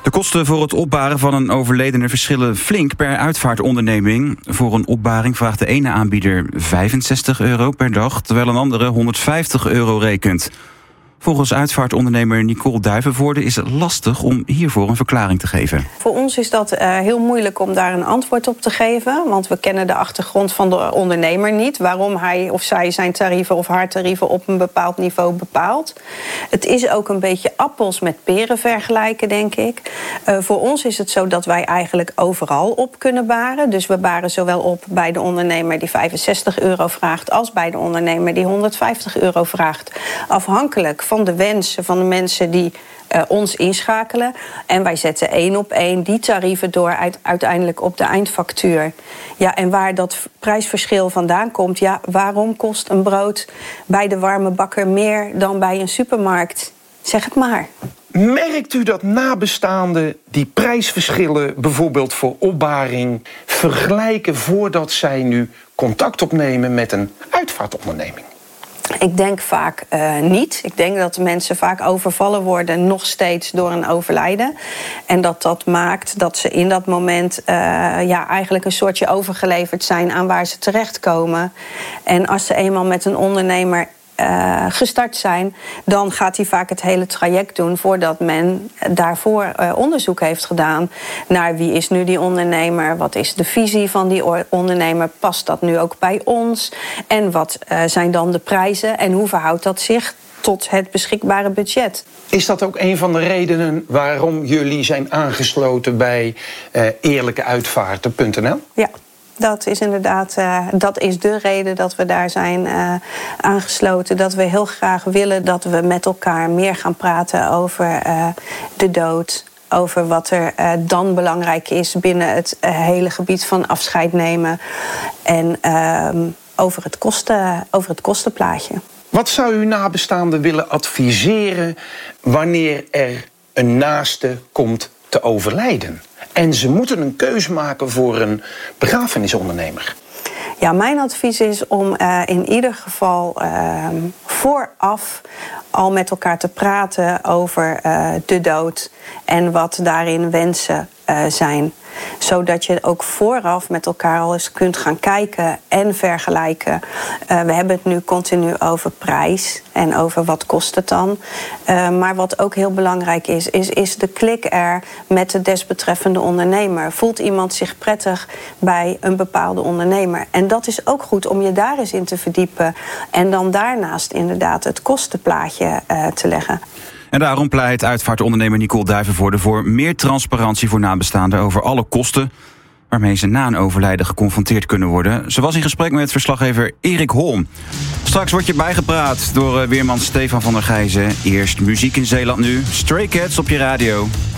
De kosten voor het opbaren van een overledene verschillen flink per uitvaartonderneming. Voor een opbaring vraagt de ene aanbieder €65 per dag, terwijl een andere €150 rekent. Volgens uitvaartondernemer Nicole Duivenvoorde is het lastig om hiervoor een verklaring te geven. Voor ons is dat heel moeilijk om daar een antwoord op te geven. Want we kennen de achtergrond van de ondernemer niet. Waarom hij of zij zijn tarieven of haar tarieven op een bepaald niveau bepaalt. Het is ook een beetje appels met peren vergelijken, denk ik. Voor ons is het zo dat wij eigenlijk overal op kunnen baren. Dus we baren zowel op bij de ondernemer die €65 vraagt, als bij de ondernemer die €150 vraagt. Afhankelijk van de wensen van de mensen die ons inschakelen. En wij zetten 1 op 1 die tarieven door uiteindelijk op de eindfactuur. Ja, en waar dat prijsverschil vandaan komt, ja, waarom kost een brood bij de warme bakker meer dan bij een supermarkt? Zeg het maar. Merkt u dat nabestaanden die prijsverschillen bijvoorbeeld voor opbaring vergelijken voordat zij nu contact opnemen met een uitvaartonderneming? Ik denk vaak niet. Ik denk dat mensen vaak overvallen worden nog steeds door een overlijden. En dat maakt dat ze in dat moment eigenlijk een soortje overgeleverd zijn aan waar ze terechtkomen. En als ze eenmaal met een ondernemer gestart zijn, dan gaat hij vaak het hele traject doen voordat men daarvoor onderzoek heeft gedaan naar wie is nu die ondernemer, wat is de visie van die ondernemer, past dat nu ook bij ons en wat zijn dan de prijzen en hoe verhoudt dat zich tot het beschikbare budget. Is dat ook een van de redenen waarom jullie zijn aangesloten bij eerlijkeuitvaarten.nl? Ja. Dat is inderdaad dat is de reden dat we daar zijn aangesloten. Dat we heel graag willen dat we met elkaar meer gaan praten over de dood. Over wat er dan belangrijk is binnen het hele gebied van afscheid nemen. En over het kostenplaatje. Wat zou u nabestaanden willen adviseren wanneer er een naaste komt te overlijden? En ze moeten een keuze maken voor een begrafenisondernemer. Ja, mijn advies is om in ieder geval vooraf al met elkaar te praten over de dood en wat daarin wensen zijn. Zodat je ook vooraf met elkaar al eens kunt gaan kijken en vergelijken. We hebben het nu continu over prijs en over wat kost het dan. Maar wat ook heel belangrijk is de klik er met de desbetreffende ondernemer. Voelt iemand zich prettig bij een bepaalde ondernemer? En dat is ook goed om je daar eens in te verdiepen. En dan daarnaast inderdaad het kostenplaatje te leggen. En daarom pleit uitvaartondernemer Nicole Duivenvoorde voor meer transparantie voor nabestaanden over alle kosten waarmee ze na een overlijden geconfronteerd kunnen worden. Ze was in gesprek met verslaggever Erik Holm. Straks wordt je bijgepraat door weerman Stefan van der Gijzen. Eerst muziek in Zeeland nu. Stray Cats op je radio.